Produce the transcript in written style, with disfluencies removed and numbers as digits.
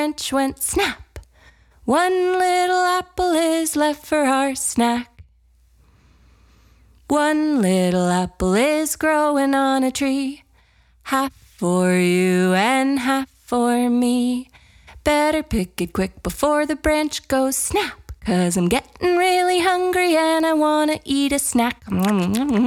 branch went snap. One little apple is left for our snack. One little apple is growing on a tree, half for you and half for me. Better pick it quick before the branch goes snap, 'cause I'm getting really hungry and I wanna eat a snack.